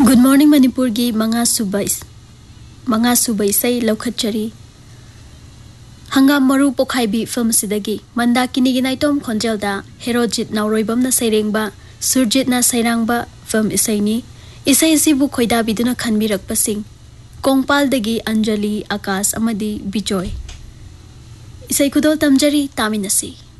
Good morning Manipur की मंगा सुबह इसे लौखचरी हंगाम मरु पोखाइबी फिल्म सिदगी मंदाकिनी की नाइटोम खोंजेलदा हेरोजित नाउरोइबम न सैरेंबा सुरजित न सैरांबा फिल्म इसैनी इसै सिबु खोइदाबिदुना खनबिरकपसिंग कोंगपालदगी अंजलि आकाश अमदी बिजोय इसै खुदोल तमजरी तामिनसी।